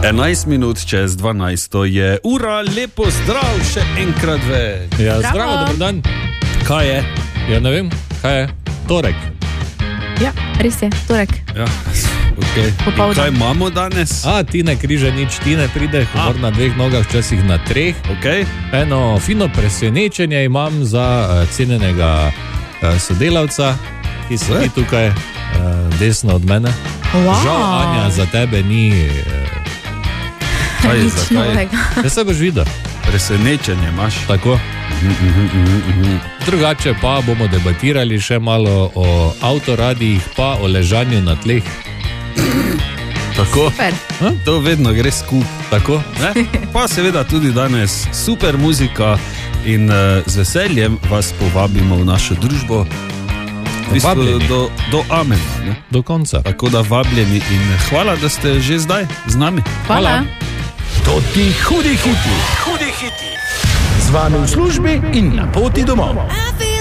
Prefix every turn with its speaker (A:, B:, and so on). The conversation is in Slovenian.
A: 11 minut čez 12, to je ura, lepo zdrav, še enkrat več.
B: Ja, zdravo, dober dan.
A: Kaj je?
B: Ja, ne vem, kaj je? Torek.
C: Ja, res je, torek.
A: Ja, okay. Kaj imamo danes?
B: Ti ne križe nič, ti ne pride, hovor na 2 nogah, včasih na 3.
A: Okay.
B: Eno fino presenečenje imam za cenjenega sodelavca, ki sedi tukaj desno od mene.
C: Wow.
B: Žal, Anja, za tebe ni...
C: Nič novega.
B: Ja, se boš videl.
A: Presenečenje imaš.
B: Tako. Drugače pa bomo debatirali še malo o avtoradijih, pa o ležanju na tleh.
A: Tako.
C: Super.
A: To vedno gre skup.
B: Tako.
A: Ne? Pa seveda tudi danes super muzika in z veseljem vas povabimo v našo družbo. Do amena. Ne?
B: Do konca.
A: Tako da vabljeni in hvala, da ste že zdaj z nami.
C: Hvala.
D: To ti hudi hiti. Z vami v službi in na poti domov.